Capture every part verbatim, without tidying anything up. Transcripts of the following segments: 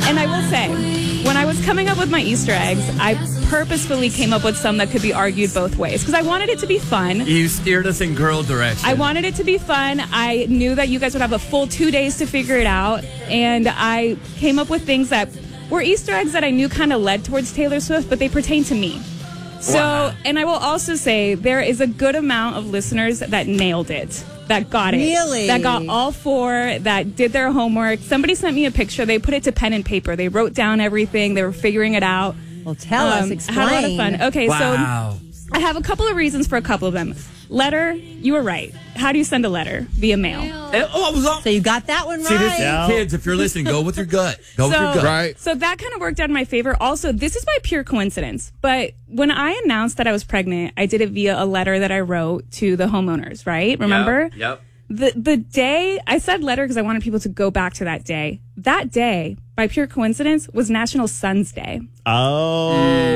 And I will say, when I was coming up with my Easter eggs, I purposefully came up with some that could be argued both ways because I wanted it to be fun. You steered us in girl direction. I wanted it to be fun. I knew that you guys would have a full two days to figure it out. And I came up with things that were Easter eggs that I knew kind of led towards Taylor Swift, but they pertain to me. So, Wow. and I will also say there is a good amount of listeners that nailed it, that got it. Really? That got all four, that did their homework. Somebody sent me a picture. They put it to pen and paper. They wrote down everything. They were figuring it out. Well, tell us, Um, explain. I had a lot of fun. Okay, Wow. so I have a couple of reasons for a couple of them. Letter, you were right. How do you send a letter? Via mail. Eh, Oh, I was on. So you got that one right. See, this, Yeah. kids, if you're listening, go with your gut. Go with So- your gut. Right. So that kind of worked out in my favor. Also, this is by pure coincidence. But when I announced that I was pregnant, I did it via a letter that I wrote to the homeowners, right? Remember? Yep. yep. The the day I said letter because I wanted people to go back to that day. That day, by pure coincidence, was National Sons Day. Oh,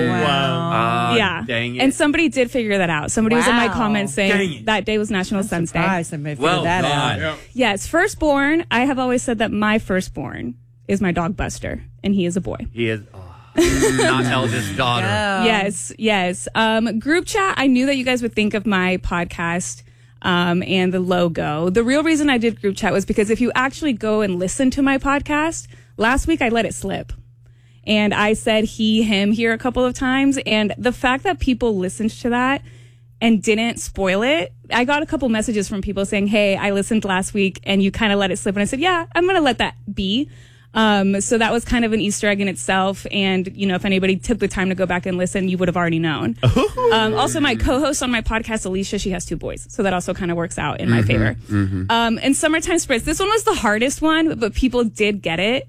wow. Ah, yeah. Dang it. And somebody did figure that out. Somebody was in my Wow. comments Dang saying it. that day was National Sons Day. Surprised somebody figured well that done. out. Yes, firstborn. I have always said that my firstborn is my dog Buster, and he is a boy. He is oh, not eldest daughter. Oh. Yes, yes. Um, group chat, I knew that you guys would think of my podcast um, and the logo. The real reason I did group chat was because if you actually go and listen to my podcast, last week I let it slip. And I said he, him here a couple of times. And the fact that people listened to that and didn't spoil it, I got a couple messages from people saying, hey, I listened last week and you kind of let it slip. And I said, yeah, I'm going to let that be. Um, so that was kind of an Easter egg in itself. And, you know, if anybody took the time to go back and listen, you would have already known. um, also, my co-host on my podcast, Alicia, she has two boys. So that also kind of works out in my favor. Um, and Summertime Spritz, this one was the hardest one, but people did get it.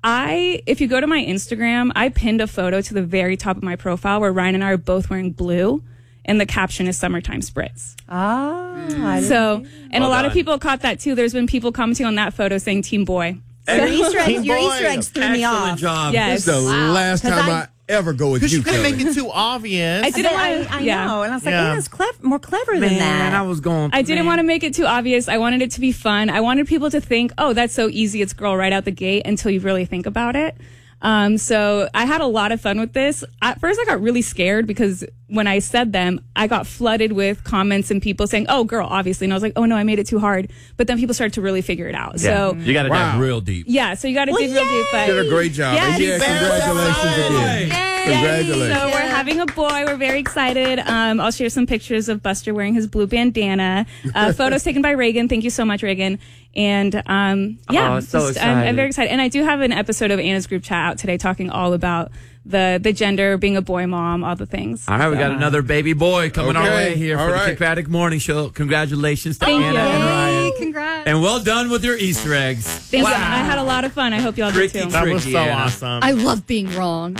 I, if you go to my Instagram, I pinned a photo to the very top of my profile where Ryan and I are both wearing blue. And the caption is Summertime Spritz. Ah, I didn't So, and Well a lot of done. people caught that too. There's been people commenting on that photo saying Team Boy. Your Easter eggs, Team your boy. Easter eggs threw me Excellent off. job. Yes. This is the last 'Cause time I, I- ever go with Because you, you couldn't Kelly. make it too obvious. I didn't I, want I to, yeah. know, and I was like, Yeah. yeah. it's clever, more clever than Man, that. I was going. I didn't man. want to make it too obvious. I wanted it to be fun. I wanted people to think, oh, that's so easy. It's girl right out the gate until you really think about it. Um, so I had a lot of fun with this. At first, I got really scared because when I said them, I got flooded with comments and people saying, oh, girl, obviously. And I was like, oh, no, I made it too hard. But then people started to really figure it out. Yeah. So, you got to Wow. dive real deep. yeah, so you got to Well, dig real deep. But You did a great job. Yes. And yeah, congratulations again. Yay. Congratulations. So we're having a boy. We're very excited. Um, I'll share some pictures of Buster wearing his blue bandana. Uh, photos taken by Reagan. Thank you so much, Reagan. And um, yeah, Oh, so just- I'm, I'm excited. very excited. And I do have an episode of Anna's group chat out today talking all about the the gender, being a boy mom, all the things. All right, we got So- another baby boy coming our Okay. way here All for right. the Kickback Morning Show. Congratulations to Thank Anna you. and Ryan. Congrats. And well done with your Easter eggs. Thanks. I had a lot of fun. I hope y'all did Tricky too. That was Tricky, so Anna. awesome. I love being wrong.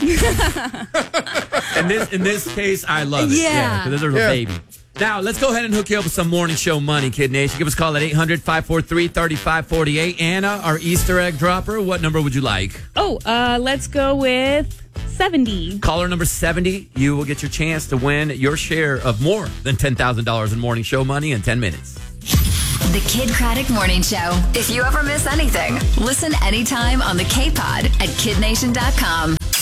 In this in this case, I love it. Yeah. because there's a Yeah. baby. Now, let's go ahead and hook you up with some morning show money, Kid Nation. Give us a call at eight hundred, five four three, three five four eight. Anna, our Easter egg dropper, what number would you like? Oh, uh, let's go with seventy. Caller number seventy, you will get your chance to win your share of more than ten thousand dollars in morning show money in ten minutes. The Kid Craddock Morning Show. If you ever miss anything, listen anytime on the K-Pod at kid nation dot com.